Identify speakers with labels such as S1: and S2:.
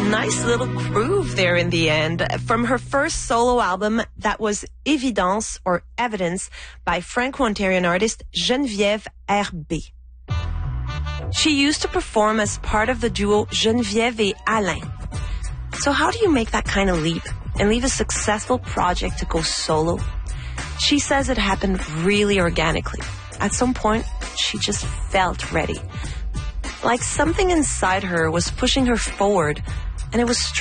S1: Nice little groove there in the end. From her first solo album, that was Évidence or Evidence by Franco-Ontarian artist Geneviève RB. She used to perform as part of the duo Geneviève et Alain. So how do you make that kind of leap and leave a successful project to go solo? She says it happened really organically. At some point, she just felt ready. Like something inside her was pushing her forward, and it was